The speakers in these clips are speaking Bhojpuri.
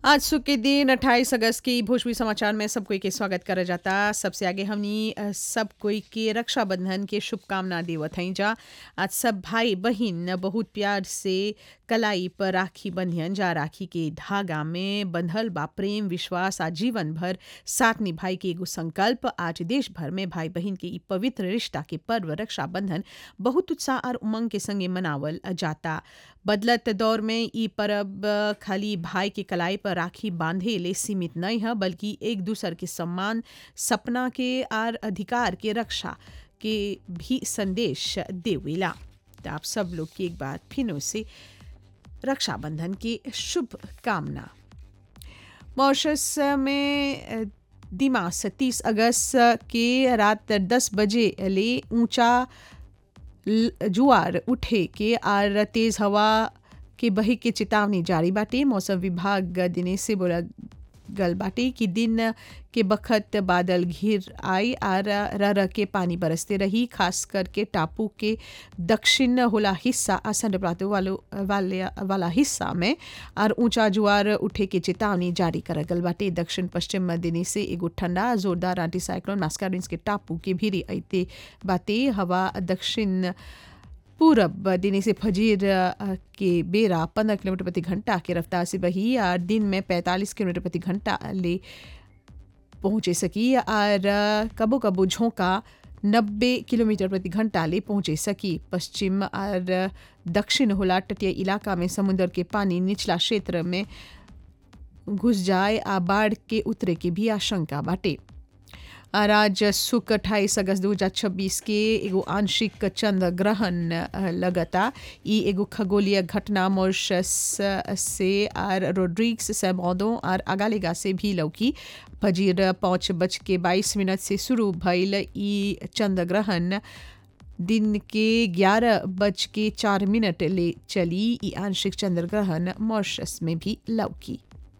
आज सुख के दिन 28 अगस्त की भोजपुरी समाचार में सब कोई के स्वागत करा जाता। सबसे आगे हमनी सब कोई के रक्षाबंधन के शुभकामना देवत हई जा। आज सब भाई बहिन बहुत प्यार से कलाई पर राखी बंधियन जा। राखी के धागा में बंधल बा प्रेम विश्वास आ जीवन भर साथ निभाई के एगो संकल्प। आज देश भर में भाई बहिन के ई पवित्र रिश्ता के पर्व रक्षाबंधन बहुत उत्साह और उमंग के संगे मनावल जाता। बदलत दौर में ई परब खाली भाई के कलाई पर राखी बांधे ले सीमित नहीं है, बल्कि एक दूसर के सम्मान, सपना के और अधिकार के रक्षा के भी संदेश देवेला। तो आप सब लोग की एक बार फिर से रक्षाबंधन की शुभ कामना। मॉरिशस में दिमाग 30 अगस्त के रात 10 बजे ले ऊंचा जुआर उठे के और तेज हवा के बहे के चेतावनी जारी बाटे। मौसम विभाग दिने से बोला गल बाटे कि दिन के बखत बादल घिर आई और रह के पानी बरसते रही, खास करके टापू के दक्षिण होला हिस्सा असंड प्रांतों वाला हिस्सा में और ऊंचा जुआर उठे के चेतावनी जारी कर गल बाटे। दक्षिण पश्चिम दिने से एगो ठंडा जोरदार एंटी साइक्लोन मास्कारेंस के टापू के भीरी आते बाटे। हवा दक्षिण पूरब दिने से फजीर के बेरा 15 किलोमीटर प्रति घंटा की रफ्तार से बही और दिन में 45 किलोमीटर प्रति घंटा ले पहुंचे सकी और कबो कबो झोंका 90 किलोमीटर प्रति घंटा ले पहुंचे सकी। पश्चिम और दक्षिण होला तटीय इलाका में समुद्र के पानी निचला क्षेत्र में घुस जाए आ बाढ़ के उतरे की भी आशंका बाटे। और आज सुख 28 अगस्त 2026 के एगो आंशिक चंद्र ग्रहण लगता। ई एगो खगोलीय घटना मॉरिशस से और रोड्रिग्स सैमोदो और अगालेगा से भी लौकी। फजीर 5:22 से शुरू भइल ई चंद्र ग्रहण दिन के 11:04 ले चली। ई आंशिक चंद्र ग्रहण मॉरिशस में भी लौकी।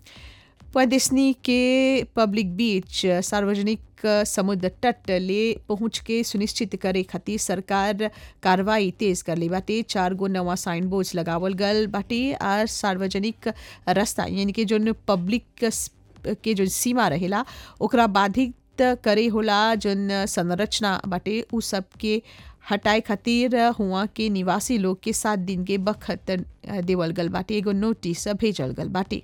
पदेसनी के पब्लिक बीच सार्वजनिक समुद्र तट ले पहुंच के सुनिश्चित करे खातिर सरकार कार्रवाई तेज कर ली बाटे। 4 गो नवा साइन बोर्ड्स लगावल गल बाटे और सार्वजनिक रास्ता यानी कि जो पब्लिक के जो सीमा रहेला ओकरा बाधित करे होला जोन संरचना बाटे उ सब के हटाए खातिर हुआ के निवासी लोग के 7 दिन के बखत देवल गल बाटे। एगो नोटिस भेजल गल बाटे।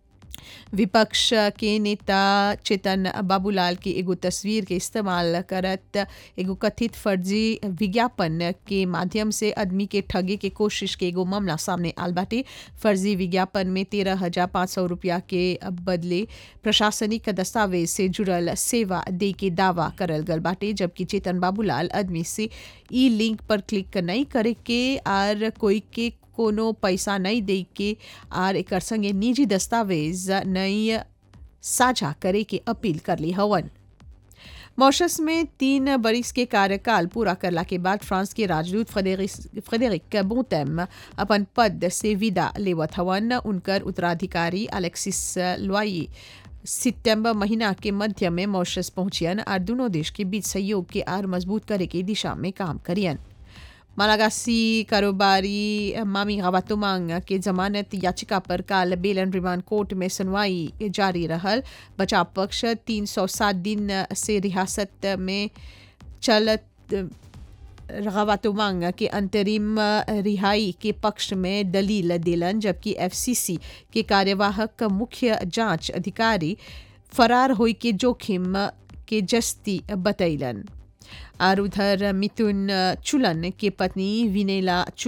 विपक्ष के नेता चेतन बाबूलाल के एगो तस्वीर के इस्तेमाल करत एगो कथित फर्जी विज्ञापन के माध्यम से आदमी के ठगे के कोशिश के एगो मामला सामने आल बाटे। फर्जी विज्ञापन में 13,500 रुपया के बदले प्रशासनिक दस्तावेज से जुड़ल सेवा दे के दावा करल गल बाटे, जबकि चेतन बाबूलाल आदमी से ई लिंक पर क्लिक नहीं करे के और कोई के कोनो पैसा नहीं दे के और एक संगे निजी दस्तावेज नहीं साझा करे के अपील कर ली हवन। मॉरिशस में 3 बरिस के कार्यकाल पूरा करला के बाद फ्रांस के राजदूत फ्रेडरिक बोंतेम अपन पद से विदा लेवत हवन। उनकर उत्तराधिकारी अलेक्सिस लॉये सितंबर महीना के मध्य में मॉरिशस पहुंचियन और दोनों देश के बीच सहयोग के और मजबूत करे के दिशा में काम करियन। मालागासी कारोबारी मामी गवातुमांग के जमानत याचिका पर काल बेल एंड रिमांड कोर्ट में सुनवाई जारी रहल। बचाव पक्ष 307 दिन से रियासत में चलत गवातुमांग के अंतरिम रिहाई के पक्ष में दलील दिलन, जबकि एफसीसी के कार्यवाहक मुख्य जांच अधिकारी फरार होई के जोखिम के जस्ती बतैलन। और उधर मिथुन चुलन के पत्नी विनेला